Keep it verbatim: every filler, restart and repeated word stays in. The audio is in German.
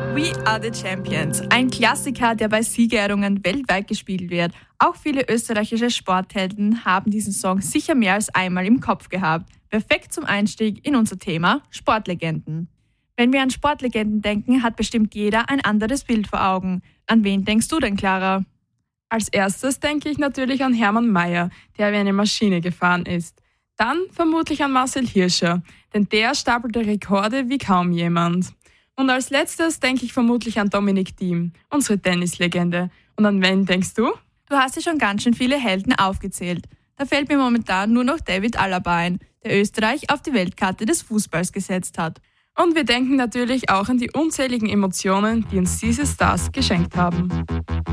We are the Champions. Ein Klassiker, der bei Siegerehrungen weltweit gespielt wird. Auch viele österreichische Sporthelden haben diesen Song sicher mehr als einmal im Kopf gehabt. Perfekt zum Einstieg in unser Thema Sportlegenden. Wenn wir an Sportlegenden denken, hat bestimmt jeder ein anderes Bild vor Augen. An wen denkst du denn, Clara? Als erstes denke ich natürlich an Hermann Mayer, der wie eine Maschine gefahren ist. Dann vermutlich an Marcel Hirscher, denn der stapelte Rekorde wie kaum jemand. Und als letztes denke ich vermutlich an Dominik Thiem, unsere Tennislegende. Und an wen denkst du? Du hast ja schon ganz schön viele Helden aufgezählt. Da fällt mir momentan nur noch David Alaba ein, der Österreich auf die Weltkarte des Fußballs gesetzt hat. Und wir denken natürlich auch an die unzähligen Emotionen, die uns diese Stars geschenkt haben.